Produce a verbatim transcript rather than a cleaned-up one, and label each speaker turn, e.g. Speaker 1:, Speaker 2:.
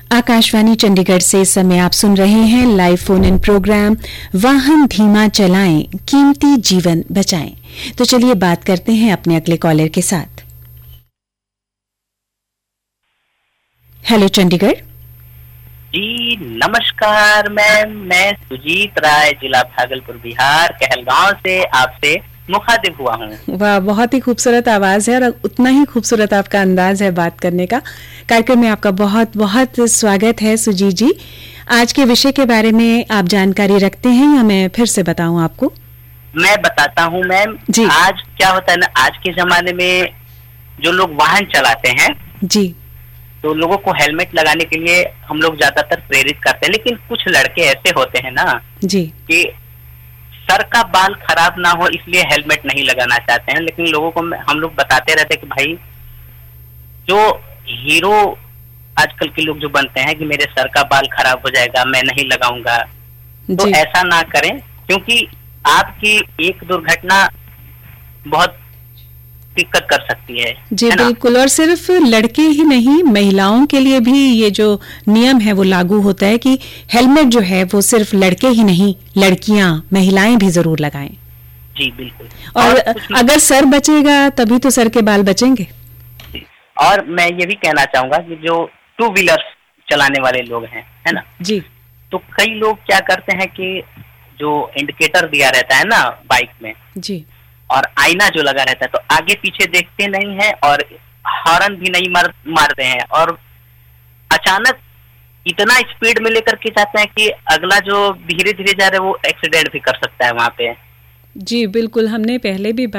Speaker 1: आकाशवाणी चंडीगढ़ से इस समय आप सुन रहे हैं लाइव फोन इन प्रोग्राम वाहन धीमा चलाएं, कीमती जीवन बचाएं। तो चलिए बात करते हैं अपने अगले कॉलर के साथ। हेलो चंडीगढ़।
Speaker 2: जी नमस्कार मैम, मैं सुजीत राय, जिला भागलपुर, बिहार, कहलगांव से आपसे मुखातिब हुआ हूँ।
Speaker 1: वाह, बहुत ही खूबसूरत आवाज है और उतना ही खूबसूरत आपका अंदाज है बात करने का। कार्यक्रम में आपका बहुत बहुत स्वागत है सुजीत जी। आज के विषय के बारे में आप जानकारी रखते हैं या मैं फिर से बताऊं आपको?
Speaker 2: मैं बताता हूँ मैम। आज क्या होता है ना, आज के जमाने में जो लोग वाहन चलाते हैं
Speaker 1: जी,
Speaker 2: तो लोगों को हेलमेट लगाने के लिए हम लोग ज्यादातर प्रेरित करते हैं, लेकिन कुछ लड़के ऐसे होते हैं ना
Speaker 1: जी
Speaker 2: कि सर का बाल खराब ना हो इसलिए हेलमेट नहीं लगाना चाहते हैं। लेकिन लोगों को हम लोग बताते रहते हैं कि भाई जो हीरो आजकल के लोग जो बनते हैं कि मेरे सर का बाल खराब हो जाएगा, मैं नहीं लगाऊंगा, तो ऐसा ना करें, क्योंकि आपकी एक दुर्घटना बहुत दिक्कत कर सकती है।
Speaker 1: जी बिल्कुल। और सिर्फ लड़के ही नहीं, महिलाओं के लिए भी ये जो नियम है वो लागू होता है कि हेलमेट जो है वो सिर्फ लड़के ही नहीं, लड़कियां, महिलाएं भी जरूर लगाएं।
Speaker 2: जी बिल्कुल।
Speaker 1: और, और अगर सर बचेगा तभी तो सर के बाल बचेंगे।
Speaker 2: और मैं ये भी कहना चाहूंगा कि जो टू व्हीलर चलाने वाले लोग हैं, है ना
Speaker 1: जी,
Speaker 2: तो कई लोग क्या करते हैं कि जो इंडिकेटर दिया रहता है ना बाइक में
Speaker 1: जी,
Speaker 2: और आईना जो लगा रहता है, तो आगे पीछे देखते नहीं है और हॉर्न भी नहीं मार मारते हैं और अचानक इतना स्पीड में लेकर के जाते हैं कि अगला जो धीरे धीरे जा रहा है वो एक्सीडेंट भी कर सकता है वहां पे।
Speaker 1: जी बिल्कुल। हमने पहले भी